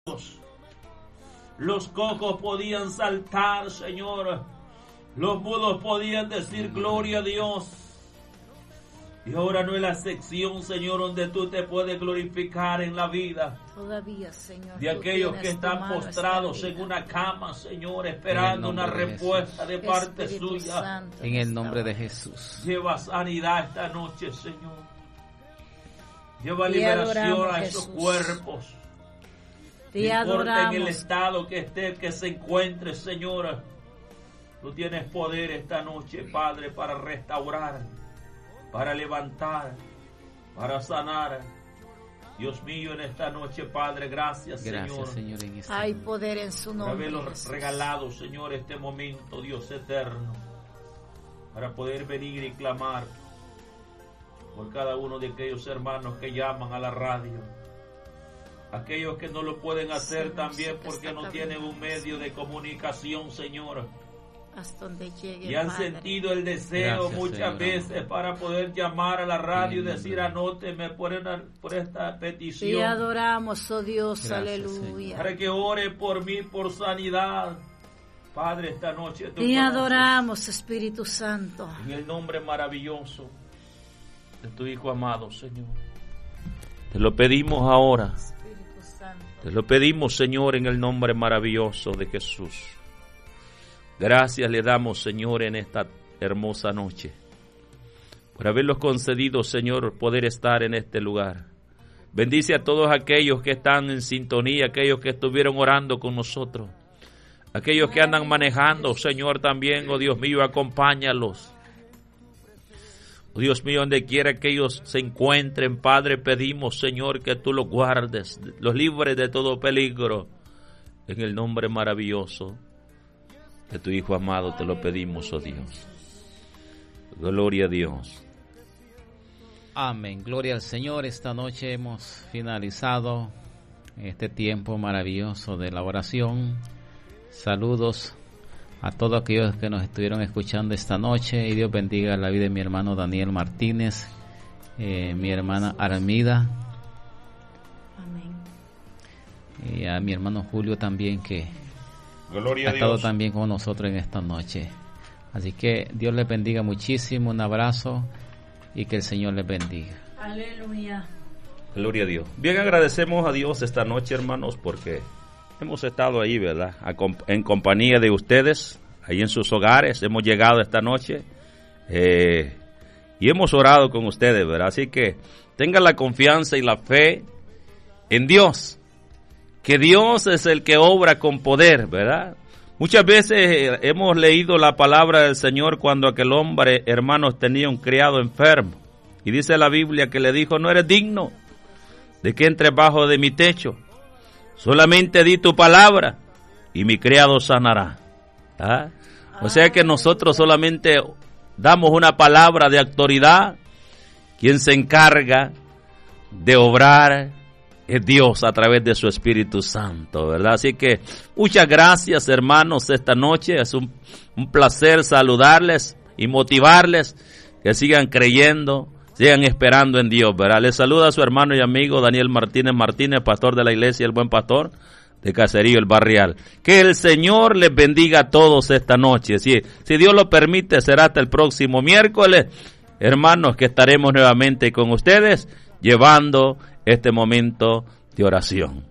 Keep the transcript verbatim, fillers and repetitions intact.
Los cojos podían saltar, Señor. Los mudos podían decir gloria a Dios. Y ahora no es la sección, Señor, donde tú te puedes glorificar en la vida. Todavía, Señor, de aquellos que están postrados en una cama, Señor, esperando una respuesta de parte suya. En el nombre de Jesús. Lleva sanidad esta noche, Señor. Lleva liberación a esos cuerpos. Te no importa en el adoramos. estado que esté, que se encuentre, Señor. Tú tienes poder esta noche, Padre, para restaurar, para levantar, para sanar. Dios mío, en esta noche, Padre, gracias, Gracias, Señor. Señor, en esta Hay noche. poder en su Por nombre. habernos Jesús. regalado, Señor, este momento, Dios eterno, para poder venir y clamar por cada uno de aquellos hermanos que llaman a la radio. Aquellos que no lo pueden hacer Sí, también que porque está no tienen un caminando. medio de comunicación, Señor. Hasta donde llegue, Y han Padre. sentido el deseo Gracias, muchas Señor, veces amado. para poder llamar a la radio y Sí, decir, amado. anóteme por, una- por esta Te petición. adoramos, oh Dios, Gracias, aleluya. Para que ore por mí, por sanidad. Padre, esta noche tú Te conoces. adoramos, Espíritu Santo. En el nombre maravilloso de tu Hijo amado, Señor. Te lo pedimos ahora. Espíritu Santo. Te lo pedimos, Señor, en el nombre maravilloso de Jesús. Gracias le damos, Señor, en esta hermosa noche, por haberlos concedido, Señor, poder estar en este lugar. Bendice a todos aquellos que están en sintonía, aquellos que estuvieron orando con nosotros, aquellos que andan manejando, Señor, también, oh Dios mío, acompáñalos. Oh Dios mío, donde quiera que ellos se encuentren, Padre, pedimos, Señor, que tú los guardes, los libres de todo peligro, en el nombre maravilloso de tu Hijo amado te lo pedimos, oh Dios. Gloria a Dios. Amén. Gloria al Señor. Esta noche hemos finalizado este tiempo maravilloso de la oración. Saludos a todos aquellos que nos estuvieron escuchando esta noche, y Dios bendiga la vida de mi hermano Daniel Martínez, eh, mi hermana Armida, Amén. y a mi hermano Julio también, que Gloria ha estado también con nosotros en esta noche. Así que Dios les bendiga muchísimo, un abrazo y que el Señor les bendiga. Aleluya. Gloria a Dios. Bien, agradecemos a Dios esta noche, hermanos, porque hemos estado ahí, ¿verdad? En compañía de ustedes, ahí en sus hogares. Hemos llegado esta noche eh, y hemos orado con ustedes, ¿verdad? Así que tengan la confianza y la fe en Dios, que Dios es el que obra con poder, ¿verdad? Muchas veces hemos leído la palabra del Señor cuando aquel hombre, hermanos, tenía un criado enfermo. Y dice la Biblia que le dijo, no eres digno de que entres bajo de mi techo. Solamente di tu palabra y mi criado sanará. ¿Ah? O sea que nosotros solamente damos una palabra de autoridad. Quien se encarga de obrar es Dios a través de su Espíritu Santo, ¿verdad? Así que muchas gracias, hermanos, esta noche. Es un, un placer saludarles y motivarles que sigan creyendo, sigan esperando en Dios, ¿verdad? Les saluda su hermano y amigo Daniel Martínez Martínez, pastor de la iglesia El Buen Pastor de Caserío El Barrial. Que el Señor les bendiga a todos esta noche. Si, si Dios lo permite, será hasta el próximo miércoles, hermanos, que estaremos nuevamente con ustedes llevando este momento de oración.